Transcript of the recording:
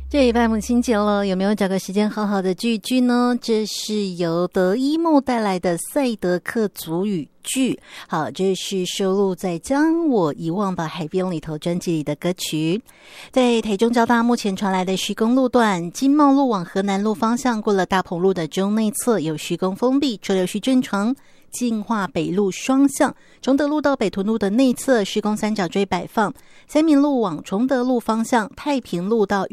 这一拜母亲节了，有没有找个时间好好的聚一聚呢？这是由德伊木带来的赛德克族语剧，好，这是收录在《将我遗忘吧海边》里头专辑里的歌曲。在台中交大目前传来的徐公路段，金茂路往河南路方向，过了大鹏路的中内侧有徐公封闭，车流需正常。进化北路双向，崇德路到北屯路的内侧施工三角锥摆放，三民路往崇德路方向，太平路到